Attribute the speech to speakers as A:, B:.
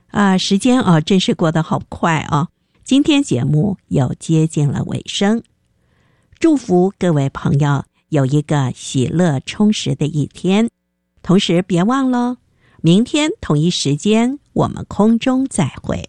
A: 时间真是过得好快今天节目又接近了尾声，祝福各位朋友有一个喜乐充实的一天。同时别忘了，明天同一时间我们空中再会。